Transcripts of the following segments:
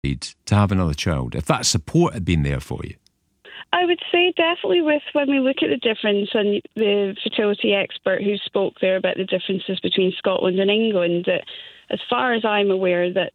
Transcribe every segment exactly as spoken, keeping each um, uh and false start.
to have another child, if that support had been there for you? I would say definitely with when we look at the difference, and the fertility expert who spoke there about the differences between Scotland and England, that as far as I'm aware, that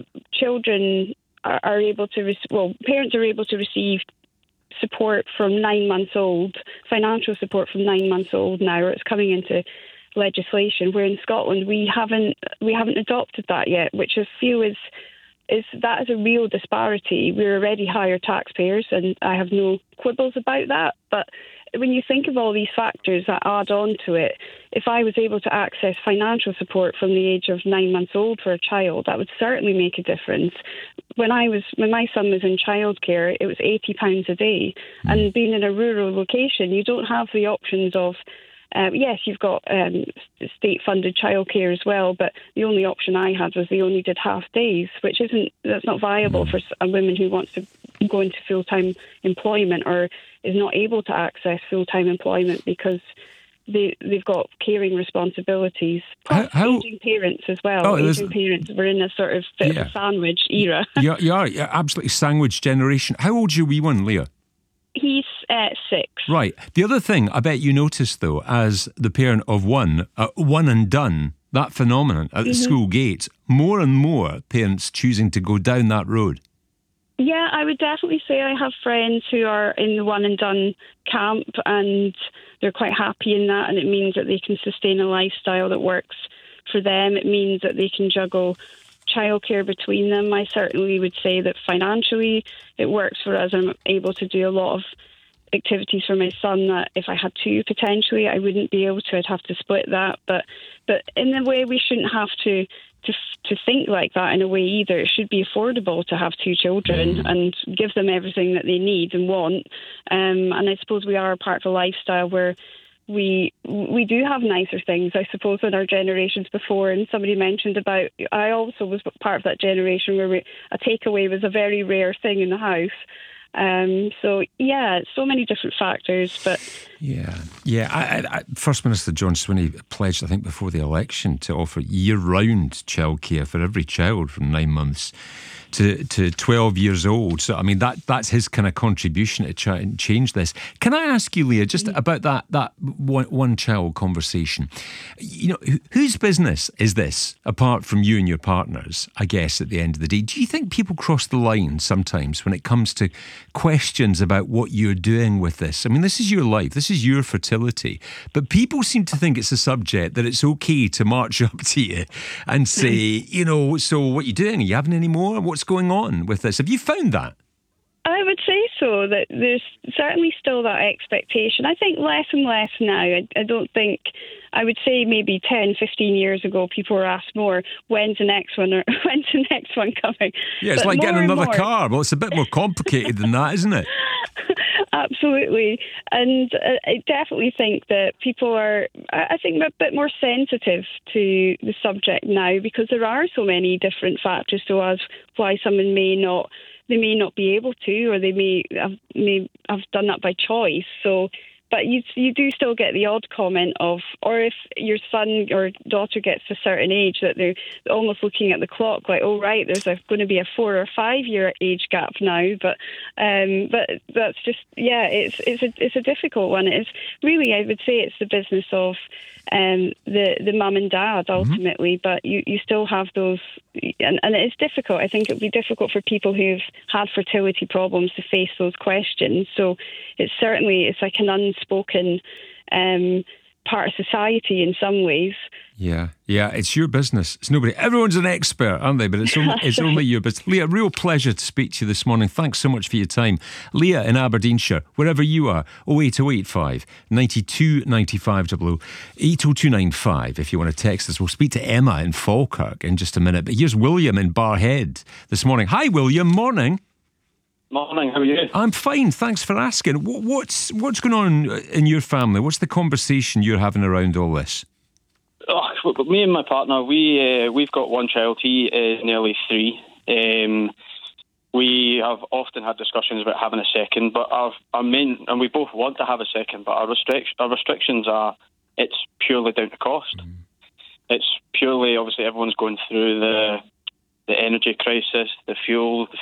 children are, are able to, re- well, parents are able to receive support from nine months old, financial support from nine months old now, or it's coming into legislation, where in Scotland we haven't we haven't adopted that yet, which I feel is is that is a real disparity. We're already higher taxpayers, and I have no quibbles about that. But when you think of all these factors that add on to it, if I was able to access financial support from the age of nine months old for a child, that would certainly make a difference. When I was, when my son was in childcare, it was eighty pounds a day, and being in a rural location, you don't have the options of. Um, yes, you've got um, state-funded childcare as well, but the only option I had was they only did half days, which isn't that's not viable for a woman who wants to go into full-time employment or is not able to access full-time employment because they they've got caring responsibilities. Plus, how, how, aging parents as well. Oh, aging parents were in a sort of bit yeah. of a sandwich era. you, you are you're absolutely sandwich generation. How old's your wee one, Leah? He's uh, six. Right. The other thing I bet you noticed, though, as the parent of one, uh, one and done, that phenomenon at the mm-hmm. school gates, more and more parents choosing to go down that road. Yeah, I would definitely say I have friends who are in the one and done camp, and they're quite happy in that, and it means that they can sustain a lifestyle that works for them. It means that they can juggle childcare between them. I certainly would say that financially it works for us. I'm able to do a lot of activities for my son that if I had two potentially I wouldn't be able to. I'd have to split that. But but in a way we shouldn't have to to to think like that in a way either. It should be affordable to have two children and give them everything that they need and want. Um, and I suppose we are a part of a lifestyle where we we do have nicer things, I suppose, than our generations before. And somebody mentioned about, I also was part of that generation where we, a takeaway was a very rare thing in the house. Um, so, yeah, so many different factors. But Yeah, yeah. I, I, First Minister John Swinney pledged, I think, before the election to offer year-round childcare for every child from nine months to, to twelve years old. So, I mean, that that's his kind of contribution to try and change this. Can I ask you, Leah, just about that that one, one child conversation? You know, whose business is this, apart from you and your partners, I guess, at the end of the day? Do you think people cross the line sometimes when it comes to questions about what you're doing with this? I mean, this is your life, this is your fertility, but people seem to think it's a subject that it's okay to march up to you and say, you know, so what are you doing? Are you having any more? What's going on with this? Have you found that? I would say so, that there's certainly still that expectation. I think less and less now. I, I don't think, I would say maybe ten, fifteen years ago, people were asked more, when's the next one, or when's the next one coming? Yeah, it's but like getting another more. car. Well, it's a bit more complicated than that, isn't it? Absolutely. And uh, I definitely think that people are, I think, a bit more sensitive to the subject now, because there are so many different factors to us why someone may not They may not be able to, or they may have, may have done that by choice. So, but you you do still get the odd comment of, or if your son or daughter gets to a certain age, that they're almost looking at the clock like, oh right, there's a, going to be a four or five year age gap now. But um, but that's just yeah, it's it's a it's a difficult one. It's really, I would say, it's the business of um, the the mum and dad ultimately. Mm-hmm. But you, you still have those, and, and it's difficult. I think it would be difficult for people who've had fertility problems to face those questions. So it's certainly, it's like an unspoken um, part of society in some ways. Yeah, yeah, it's your business. It's nobody. Everyone's an expert, aren't they? But it's only, it's only your business. Leah, real pleasure to speak to you this morning. Thanks so much for your time. Leah in Aberdeenshire, wherever you are, oh eight oh eight five, nine two nine five, eight oh two nine five if you want to text us. We'll speak to Emma in Falkirk in just a minute. But here's William in Barhead this morning. Hi, William. Morning. Morning, how are you? I'm fine, thanks for asking. What's what's going on in your family? What's the conversation you're having around all this? Oh, me and my partner, we, uh, we've got one child. He is nearly three. Um, we have often had discussions about having a second, but our, our main, and we both want to have a second, but our, restric- our restrictions are, it's purely down to cost. Mm. It's purely, obviously, everyone's going through the the energy crisis, the fuel, the